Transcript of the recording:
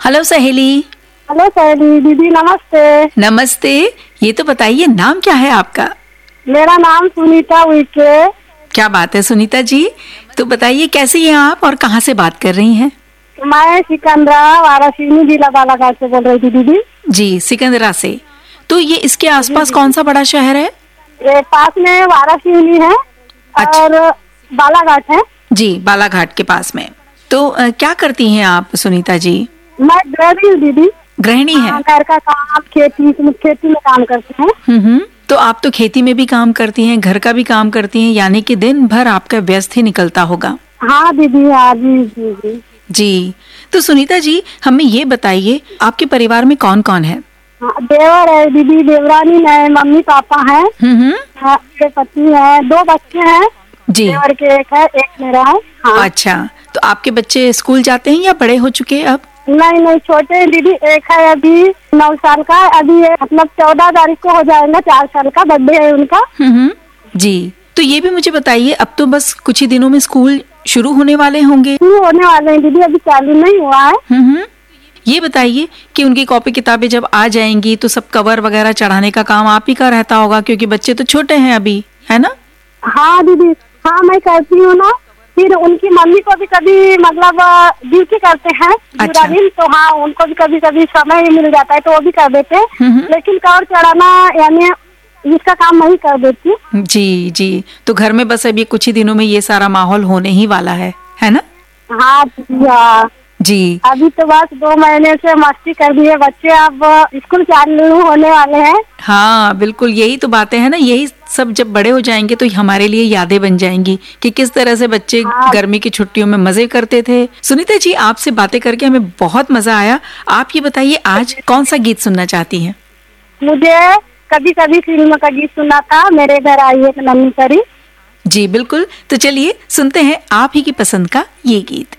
Hello सहेली। Hello सहेली दीदी, नमस्ते। नमस्ते। ये तो बताइए नाम क्या है आपका? मेरा नाम सुनीता उइके। क्या बात है सुनीता जी। तो बताइए कैसी हैं आप और कहाँ से बात कर रही हैं? मैं सिकंदरा वाराणसी जिला बालाघाट से बोल रही थी दीदी। जी, सिकंदरा से। तो ये इसके आसपास कौन सा बड़ा शहर है? ये पास में वाराणसी है अच्छा। और बालाघाट है। जी, बालाघाट के पास में। तो क्या करती हैं आप सुनीता जी? मैं गृहिणी हूँ दीदी। गृहिणी है। घर का काम, खेती में काम करते हैं। तो आप तो खेती में भी काम करती हैं, घर का भी काम करती हैं, यानी कि दिन भर आपका व्यस्त ही निकलता होगा। हाँ दीदी, हाँ जी जी जी। जी, तो सुनीता जी हमें ये बताइए आपके परिवार में कौन कौन है? हाँ, देवर है दीदी, देवरानी है, मम्मी पापा है, मेरे पति है, 2 बच्चे हैं। जी। देवर के एक है, एक मेरा है। हाँ। अच्छा, तो आपके बच्चे स्कूल जाते हैं या बड़े हो चुके हैं अब? नहीं, छोटे हैं दीदी। एक है अभी 9 साल का, अभी ये मतलब 14 तारीख को हो जाएगा 4 साल का, बर्थडे है उनका। जी, तो ये भी मुझे बताइए, अब तो बस कुछ ही दिनों में स्कूल शुरू होने वाले होंगे। शुरू होने वाले हैं दीदी, अभी चालू नहीं हुआ है। ये बताइए कि उनकी कॉपी किताबें जब आ जाएंगी तो सब कवर वगैरह चढ़ाने का काम आप ही का रहता होगा, क्योंकि बच्चे तो छोटे हैं अभी, है ना? हाँ दीदी, हाँ मैं करती हूँ ना। फिर उनकी मम्मी को भी कभी मतलब ड्यूटी करते हैं पूरा दिन, तो हाँ उनको भी कभी कभी समय मिल जाता है तो वो भी कर देते हैं। लेकिन कवर चढ़ाना यानी इसका काम मैं ही कर देती हूँ। जी जी, तो घर में बस अभी कुछ ही दिनों में ये सारा माहौल होने ही वाला है ना? हाँ दीदी, हाँ जी। अभी तो बस 2 महीने से मस्ती कर दिए बच्चे, अब स्कूल चालू होने वाले हैं। हाँ बिल्कुल, यही तो बातें हैं ना। यही सब जब बड़े हो जाएंगे तो हमारे लिए यादें बन जाएंगी कि किस तरह से बच्चे गर्मी की छुट्टियों में मजे करते थे। सुनीता जी, आपसे बातें करके हमें बहुत मजा आया। आप ये बताइए आज कौन सा गीत सुनना चाहती हैं? मुझे कभी कभी फिल्म का गीत सुना था, मेरे घर आई एक नन्ही परी। जी बिल्कुल, तो चलिए सुनते हैं आप ही की पसंद का ये गीत।